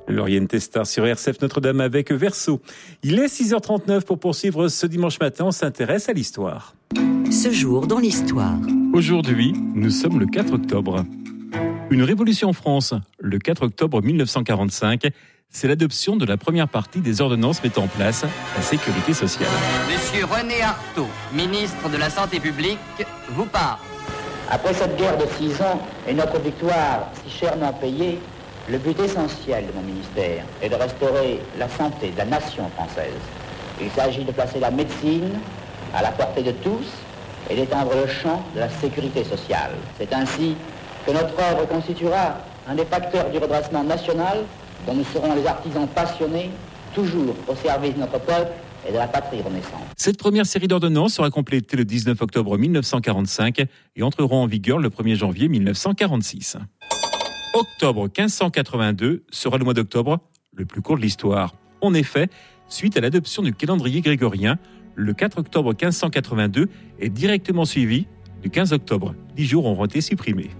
Lauriane Testard sur RCF Notre-Dame avec Verseau. Il est 6h39 pour poursuivre ce dimanche matin. On s'intéresse à l'histoire. Ce jour dans l'histoire. Aujourd'hui, nous sommes le 4 octobre. Une révolution en France, le 4 octobre 1945, c'est l'adoption de la première partie des ordonnances mettant en place la sécurité sociale. Monsieur René Artaud, ministre de la Santé publique, vous parle. Après cette guerre de 6 ans et notre victoire si chèrement payée, le but essentiel de mon ministère est de restaurer la santé de la nation française. Il s'agit de placer la médecine à la portée de tous et d'étendre le champ de la sécurité sociale. C'est ainsi que notre œuvre constituera un des facteurs du redressement national dont nous serons les artisans passionnés, toujours au service de notre peuple et de la patrie renaissante. Cette première série d'ordonnances sera complétée le 19 octobre 1945 et entreront en vigueur le 1er janvier 1946. Octobre 1582 sera le mois d'octobre le plus court de l'histoire. En effet, suite à l'adoption du calendrier grégorien, le 4 octobre 1582 est directement suivi du 15 octobre. 10 jours ont été supprimés.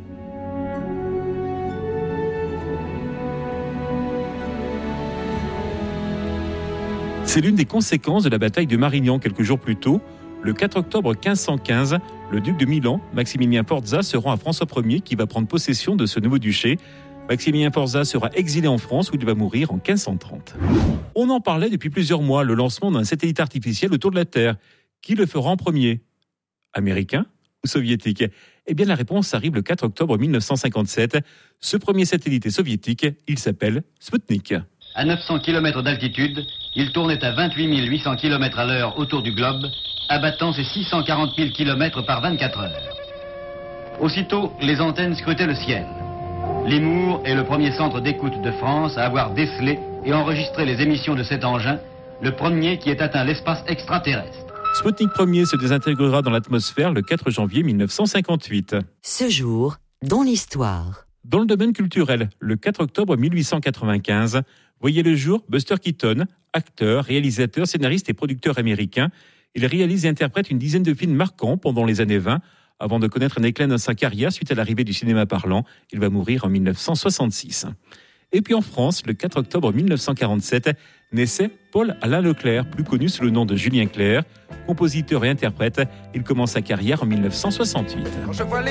C'est l'une des conséquences de la bataille de Marignan quelques jours plus tôt. Le 4 octobre 1515, le duc de Milan, Maximilien Forza, se rend à François Ier qui va prendre possession de ce nouveau duché. Maximilien Forza sera exilé en France où il va mourir en 1530. On en parlait depuis plusieurs mois, le lancement d'un satellite artificiel autour de la Terre. Qui le fera en premier ? Américain ou soviétique ? Eh bien la réponse arrive le 4 octobre 1957. Ce premier satellite est soviétique, il s'appelle Sputnik. À 900 km d'altitude, il tournait à 28 800 km à l'heure autour du globe, abattant ses 640 000 km par 24 heures. Aussitôt, les antennes scrutaient le ciel. Limours est le premier centre d'écoute de France à avoir décelé et enregistré les émissions de cet engin, le premier qui ait atteint l'espace extraterrestre. Sputnik 1er se désintégrera dans l'atmosphère le 4 janvier 1958. Ce jour dans l'histoire. Dans le domaine culturel, le 4 octobre 1895, voyait le jour Buster Keaton, acteur, réalisateur, scénariste et producteur américain. Il réalise et interprète une dizaine de films marquants pendant les années 20, avant de connaître un éclat dans sa carrière suite à l'arrivée du cinéma parlant. Il va mourir en 1966. Et puis en France, le 4 octobre 1947, naissait Paul-Alain Leclerc, plus connu sous le nom de Julien Clerc. Compositeur et interprète, il commence sa carrière en 1968.